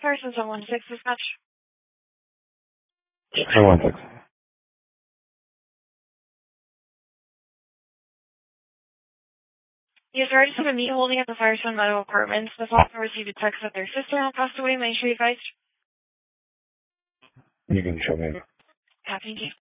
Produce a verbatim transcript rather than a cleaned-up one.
Parsons on one six dispatch. Hey, one six. User registered to meet holding at the Firestone Medical Apartments. The father received a text that their sister had passed away. Make sure you advised. You can show me. Yeah, thank you.